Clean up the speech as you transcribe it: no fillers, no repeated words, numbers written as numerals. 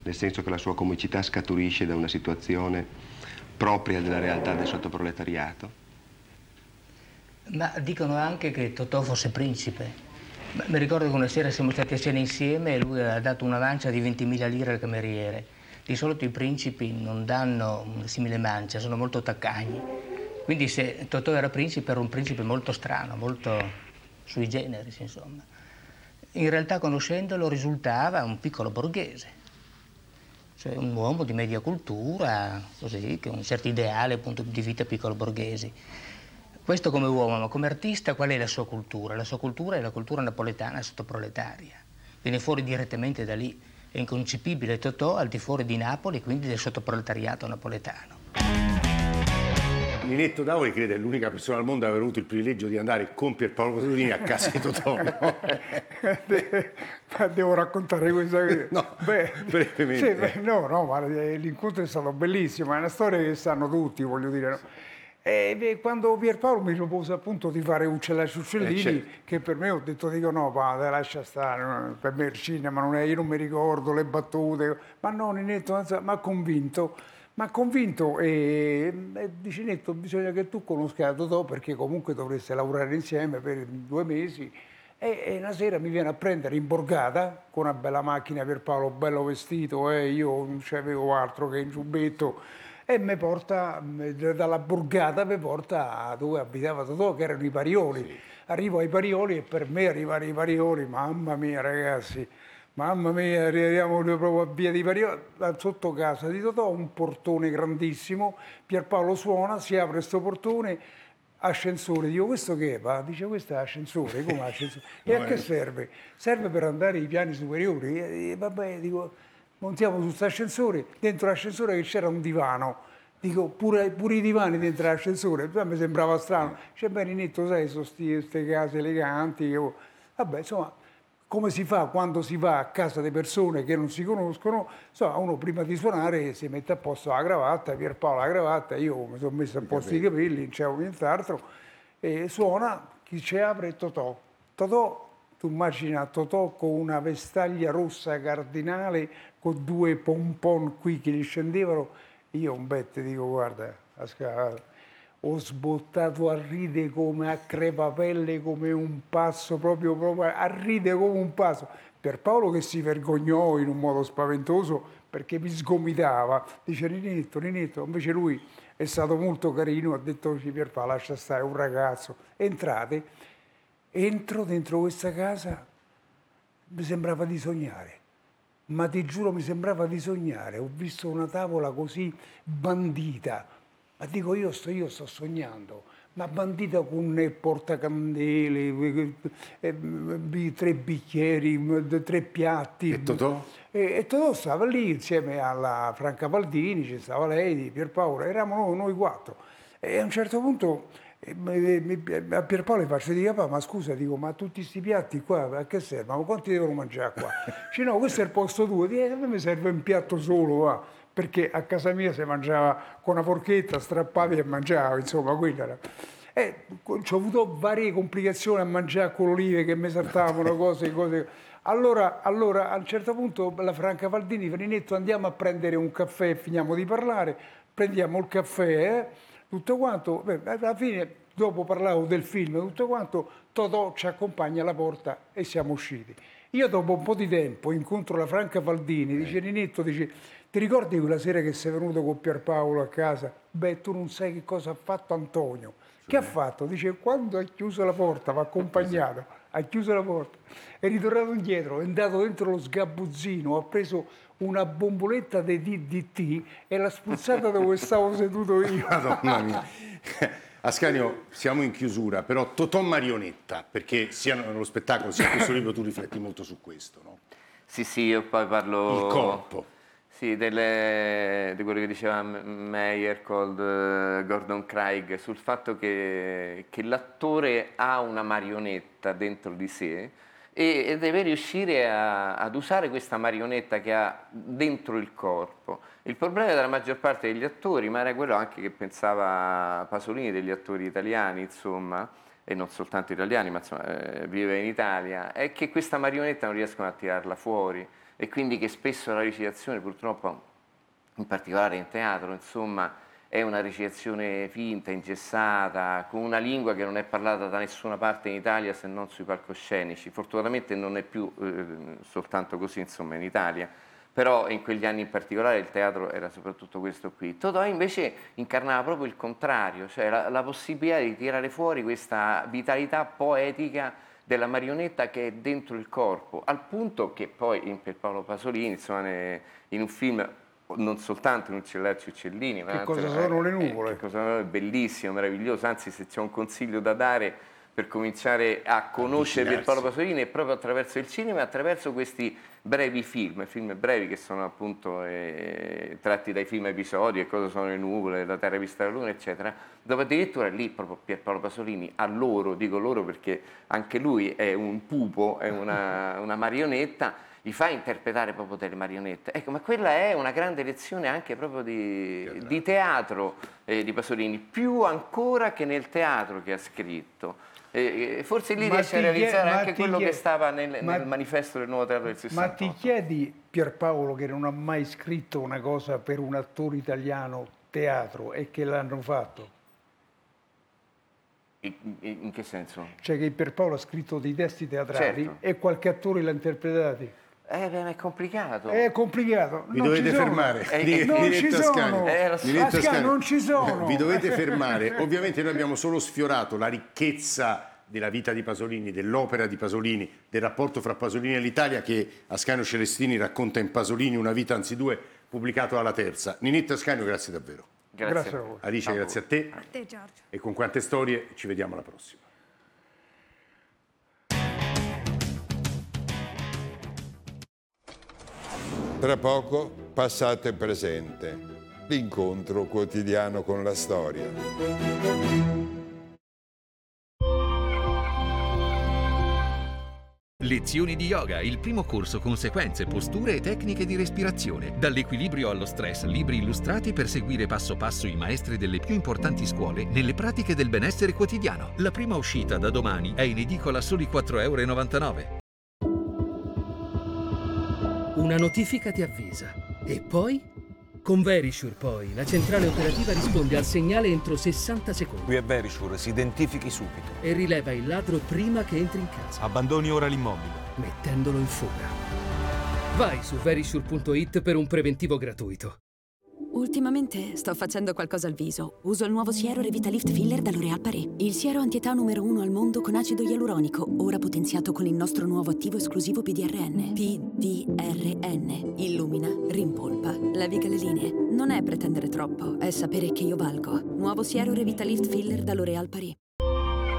nel senso che la sua comicità scaturisce da una situazione propria della realtà del sottoproletariato. Ma dicono anche che Totò fosse principe. Mi ricordo che una sera siamo stati a cena insieme e lui ha dato una mancia di 20.000 lire al cameriere. Di solito i principi non danno una simile mancia, sono molto taccagni. Quindi se Totò era principe, era un principe molto strano, molto sui generis, insomma. In realtà, conoscendolo, risultava un piccolo borghese, cioè un uomo di media cultura, così, che ha un certo ideale appunto di vita piccolo borghesi. Questo come uomo, ma come artista qual è la sua cultura? La sua cultura è la cultura napoletana sottoproletaria. Viene fuori direttamente da lì. È inconcepibile Totò al di fuori di Napoli e quindi del sottoproletariato napoletano. Ninetto Davoli crede è l'unica persona al mondo ad aver avuto il privilegio di andare con Pierpaolo Pasolini a casa di Totò. No? Devo raccontare questa cosa. No, brevemente. Sì, ma l'incontro è stato bellissimo, è una storia che sanno tutti, voglio dire. No? Quando Pierpaolo mi propose appunto di fare Uccellacci Uccellini, certo. che per me ho detto, no, padre, lascia stare, per me il cinema non è, io non mi ricordo le battute, ma no, Ninetto, mi ha convinto e dice Netto, bisogna che tu conosca Totò perché comunque dovreste lavorare insieme per 2 mesi e una sera mi viene a prendere in borgata con una bella macchina per Paolo, bello vestito e io non c'avevo altro che in giubbetto e mi porta dalla borgata, mi porta dove abitava Totò che erano i Parioli. Sì. Arrivo ai Parioli e per me arrivare ai Parioli, mamma mia ragazzi, mamma mia, arriviamo proprio a Via di Parioli, sotto casa di Totò, un portone grandissimo, Pierpaolo suona, si apre questo portone, ascensore, dico questo che è? Va? Dice questo è ascensore, come ascensore? E a che serve? Serve per andare ai piani superiori? E vabbè, dico, montiamo su questo ascensore, dentro l'ascensore che c'era un divano, dico pure i divani dentro l'ascensore, mi sembrava strano, dice bene Netto, sai, sono queste case eleganti, vabbè insomma, come si fa quando si va a casa di persone che non si conoscono, insomma, uno prima di suonare si mette a posto la cravatta, Pierpaolo la cravatta, io mi sono messo a posto i capelli, non c'avevo nient'altro, e suona, chi ci apre è Totò. Totò, tu immagina Totò con una vestaglia rossa cardinale, con 2 pompon qui che gli scendevano, io un bette dico guarda, ho sbottato a ridere come a crepapelle, come un passo, proprio a ridere come un passo. Pierpaolo che si vergognò in un modo spaventoso perché mi sgomitava, dice Ninetto, invece lui è stato molto carino, ha detto Pierpaolo lascia stare, è un ragazzo, entrate, entro dentro questa casa, mi sembrava di sognare. Ma ti giuro mi sembrava di sognare, ho visto una tavola così bandita, ma dico io sto sognando, ma bandita con portacandele, 3 bicchieri, 3 piatti. E Totò? E Totò stava lì insieme alla Franca Baldini, ci stava lei, Pierpaolo, eravamo noi 4. E a un certo punto a Pierpaolo faccio dire, papà, ma scusa, dico, ma tutti questi piatti qua a che servono? Ma quanti devono mangiare qua? Dice no, questo è il posto tuo, a me mi serve un piatto solo, va. Perché a casa mia si mangiava con una forchetta, strappavi e mangiavi, insomma, quella era. E ci ho avuto varie complicazioni a mangiare con l'olive che mi saltavano cose. Allora, a un certo punto la Franca Valdini, Ninetto, andiamo a prendere un caffè, finiamo di parlare, prendiamo il caffè, tutto quanto, alla fine, dopo parlavo del film, tutto quanto, Totò ci accompagna alla porta e siamo usciti. Io dopo un po' di tempo incontro la Franca Valdini, dice Ninetto, dice, ti ricordi quella sera che sei venuto con Pierpaolo a casa? Beh, tu non sai che cosa ha fatto Antonio. Che ha fatto? Dice, quando ha chiuso la porta, mi ha accompagnato, ha chiuso la porta, è ritornato indietro, è andato dentro lo sgabuzzino, ha preso una bomboletta di DDT e l'ha spruzzata dove stavo seduto io. Madonna mia. Ascanio, siamo in chiusura, però Totò Marionetta, perché sia nello spettacolo sia in questo libro tu rifletti molto su questo, no? Sì, io poi parlo... Il corpo. Sì, di quello che diceva Meyer, Gordon Craig, sul fatto che l'attore ha una marionetta dentro di sé e deve riuscire ad usare questa marionetta che ha dentro il corpo. Il problema della maggior parte degli attori, ma era quello anche che pensava Pasolini degli attori italiani, insomma, e non soltanto italiani, ma insomma, vive in Italia, è che questa marionetta non riescono a tirarla fuori. e quindi che spesso la recitazione, purtroppo, in particolare in teatro, insomma, è una recitazione finta, ingessata, con una lingua che non è parlata da nessuna parte in Italia se non sui palcoscenici. Fortunatamente non è più soltanto così, insomma, in Italia, però in quegli anni in particolare il teatro era soprattutto questo qui. Totò invece incarnava proprio il contrario, cioè la possibilità di tirare fuori questa vitalità poetica della marionetta che è dentro il corpo, al punto che poi in Pierpaolo Pasolini, insomma, in un film, non soltanto in Uccellacci e Uccellini, ma Che cosa sono le nuvole? che cosa sono, è bellissimo, meraviglioso, anzi se c'è un consiglio da dare per cominciare a conoscere Pierpaolo Pasolini è proprio attraverso il cinema e attraverso questi brevi film brevi che sono appunto tratti dai film episodi, e cosa sono le nuvole, la terra vista dalla luna, eccetera, dove addirittura lì proprio Pierpaolo Pasolini, a loro, dico loro perché anche lui è un pupo, è una marionetta, gli fa interpretare proprio delle marionette. Ecco, ma quella è una grande lezione anche proprio di teatro di Pasolini, più ancora che nel teatro che ha scritto. Forse lì riesce a realizzare anche quello che stava nel manifesto del Nuovo Teatro del 68. Ma ti chiedi, Pierpaolo, che non ha mai scritto una cosa per un attore italiano teatro e che l'hanno fatto? In che senso? Cioè che Pierpaolo ha scritto dei testi teatrali, Certo. e qualche attore l'ha interpretati? È complicato. È complicato. Vi non dovete ci sono. fermare. Non ci sono. Lo so. Ascanio, non ci sono. Vi dovete fermare. Ovviamente noi abbiamo solo sfiorato la ricchezza della vita di Pasolini, dell'opera di Pasolini, del rapporto fra Pasolini e l'Italia, che Ascanio Celestini racconta in Pasolini, una vita anzi due, pubblicato alla Terza. Ninetta Ascanio, grazie davvero. Grazie a voi. Alice, grazie a te. A te, Giorgio. E con quante storie ci vediamo alla prossima. Tra poco, passato e presente, l'incontro quotidiano con la storia. Lezioni di yoga, il primo corso con sequenze, posture e tecniche di respirazione. Dall'equilibrio allo stress, libri illustrati per seguire passo passo i maestri delle più importanti scuole nelle pratiche del benessere quotidiano. La prima uscita da domani è in edicola a soli 4,99 €. Una notifica ti avvisa. E poi? Con Verisure poi, la centrale operativa risponde al segnale entro 60 secondi. Qui è Verisure, si identifichi subito. E rileva il ladro prima che entri in casa, Abbandoni ora l'immobile. mettendolo in fuga. Vai su verisure.it per un preventivo gratuito. Ultimamente sto facendo qualcosa al viso. Uso il nuovo siero Revitalift Filler da L'Oréal Paris. Il siero antietà numero 1 al mondo con acido ialuronico, ora potenziato con il nostro nuovo attivo esclusivo PDRN. PDRN. Illumina, rimpolpa, leviga le linee. Non è pretendere troppo, è sapere che io valgo. Nuovo siero Revitalift Filler da L'Oréal Paris.